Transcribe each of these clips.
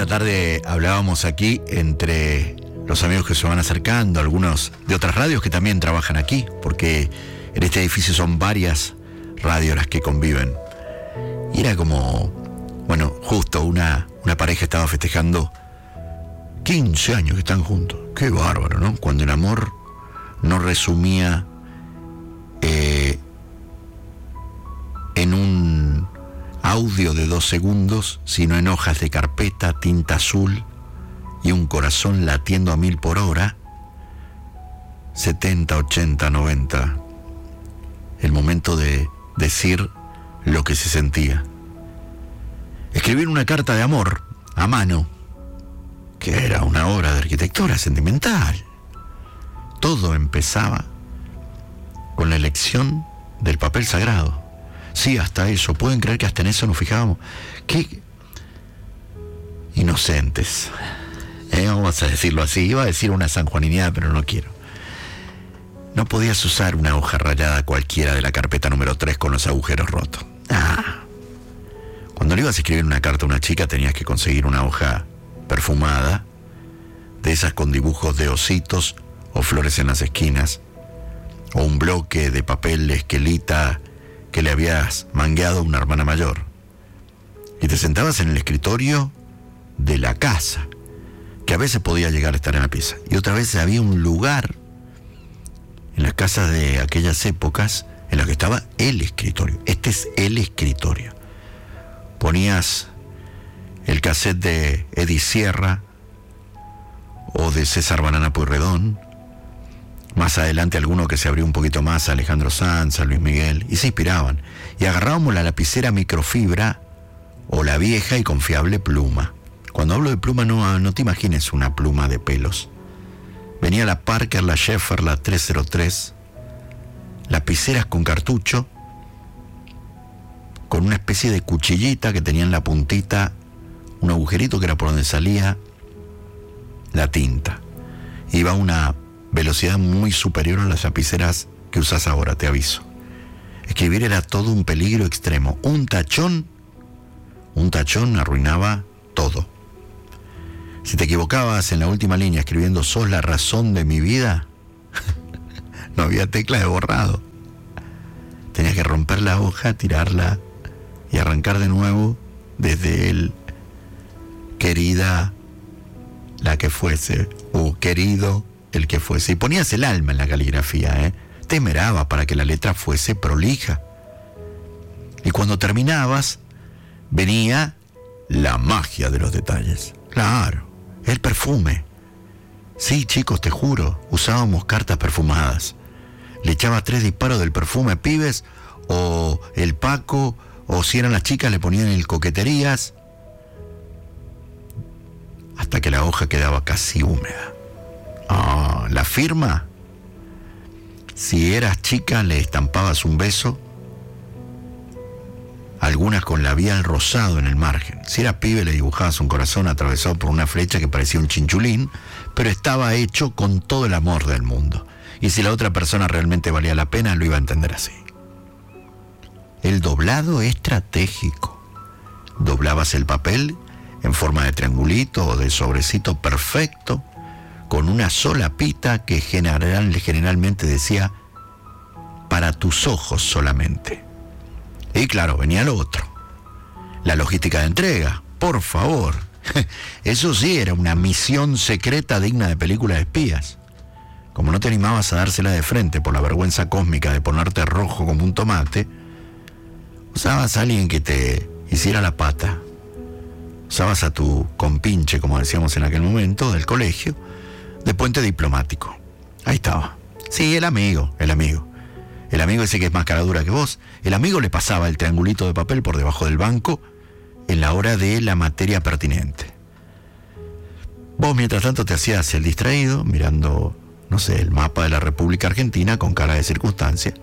esta tarde hablábamos aquí entre los amigos que se van acercando, algunos de otras radios que también trabajan aquí, porque en este edificio son varias radios las que conviven. Y era como, bueno, justo una pareja estaba festejando 15 años que están juntos. Qué bárbaro, ¿no? Cuando el amor no resumía en un audio de 2 segundos, sino en hojas de carpeta, tinta azul y un corazón latiendo a 1000 por hora. 70, 80, 90. El momento de decir lo que se sentía. Escribir una carta de amor a mano, que era una obra de arquitectura sentimental. Todo empezaba con la elección del papel sagrado. Sí, hasta eso. ¿Pueden creer que hasta en eso nos fijábamos? Qué inocentes. Vamos a decirlo así. Iba a decir una sanjuaniniada, pero no quiero. No podías usar una hoja rayada cualquiera de la carpeta número 3 con los agujeros rotos. Cuando le ibas a escribir una carta a una chica, tenías que conseguir una hoja perfumada, de esas con dibujos de ositos o flores en las esquinas, o un bloque de papel esquelita que le habías mangueado a una hermana mayor. Y te sentabas en el escritorio de la casa, que a veces podía llegar a estar en la pieza. Y otra vez había un lugar en las casas de aquellas épocas en la que estaba el escritorio. Este es el escritorio. Ponías el cassette de Eddie Sierra o de César Banana Pueyrredón. Más adelante alguno que se abrió un poquito más, Alejandro Sanz, Luis Miguel, y se inspiraban. Y agarrábamos la lapicera microfibra o la vieja y confiable pluma. Cuando hablo de pluma no te imagines una pluma de pelos. Venía la Parker, la Shepherd, la 303, lapiceras con cartucho, con una especie de cuchillita que tenía en la puntita un agujerito que era por donde salía la tinta. Iba a una velocidad muy superior a las lapiceras que usas ahora, te aviso. Escribir era todo un peligro extremo. Un tachón arruinaba todo. Si te equivocabas en la última línea escribiendo "sos la razón de mi vida", no había tecla de borrado. Tenías que romper la hoja, tirarla y arrancar de nuevo desde el querida la que fuese, o querido el que fuese. Y ponías el alma en la caligrafía, Te esmeraba para que la letra fuese prolija. Y cuando terminabas, venía la magia de los detalles. Claro, el perfume. Sí, chicos, te juro, usábamos cartas perfumadas. Le echaba 3 disparos del perfume, pibes, o el Paco, o si eran las chicas le ponían el Coqueterías, hasta que la hoja quedaba casi húmeda. La firma, si eras chica le estampabas un beso, algunas con labial rosado en el margen. Si eras pibe le dibujabas un corazón atravesado por una flecha que parecía un chinchulín, pero estaba hecho con todo el amor del mundo. Y si la otra persona realmente valía la pena, lo iba a entender así. El doblado estratégico. Doblabas el papel en forma de triangulito o de sobrecito perfecto, con una sola pita que generalmente decía "para tus ojos solamente". Y claro, venía lo otro. La logística de entrega, por favor. Eso sí era una misión secreta digna de película de espías. Como no te animabas a dársela de frente por la vergüenza cósmica de ponerte rojo como un tomate, usabas a alguien que te hiciera la pata. Usabas a tu compinche, como decíamos en aquel momento, del colegio, de puente diplomático. Ahí estaba. Sí, el amigo. El amigo ese que es más cara dura que vos. El amigo le pasaba el triangulito de papel por debajo del banco en la hora de la materia pertinente. Vos, mientras tanto, te hacías el distraído, mirando, no sé, el mapa de la República Argentina con cara de circunstancia.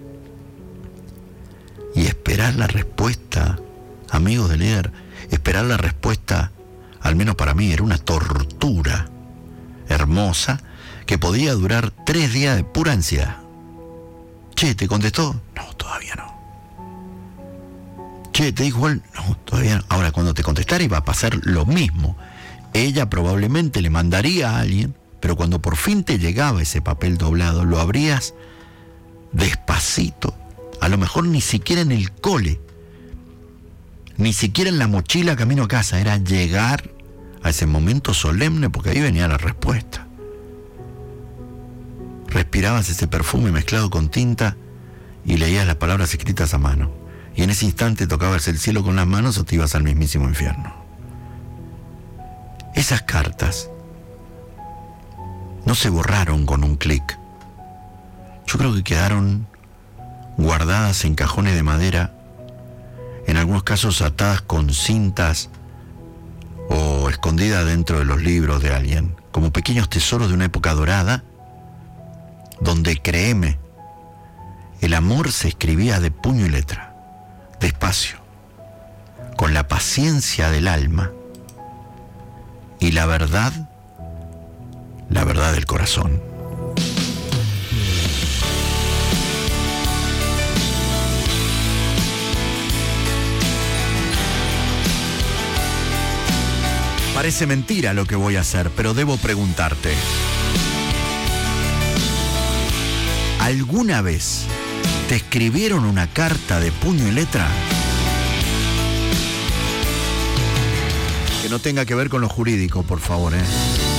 Y esperar la respuesta, amigos del líder, esperar la respuesta, al menos para mí, era una tortura hermosa que podía durar 3 días de pura ansiedad. Che, ¿te contestó? No, todavía no. Che, ¿te dijo él? No, todavía no. Ahora, cuando te contestara iba a pasar lo mismo. ella probablemente le mandaría a alguien, pero cuando por fin te llegaba ese papel doblado, lo abrías despacito, a lo mejor ni siquiera en el cole, ni siquiera en la mochila camino a casa, era llegar a ese momento solemne, porque ahí venía la respuesta. Respirabas ese perfume mezclado con tinta y leías las palabras escritas a mano, y en ese instante tocabas el cielo con las manos o te ibas al mismísimo infierno. Esas cartas no se borraron con un clic. Yo creo que quedaron guardadas en cajones de madera, en algunos casos atadas con cintas o escondidas dentro de los libros de alguien, como pequeños tesoros de una época dorada, donde, créeme, el amor se escribía de puño y letra, despacio, con la paciencia del alma y la verdad del corazón. Parece mentira lo que voy a hacer, pero debo preguntarte, ¿alguna vez te escribieron una carta de puño y letra? Que no tenga que ver con lo jurídico, por favor,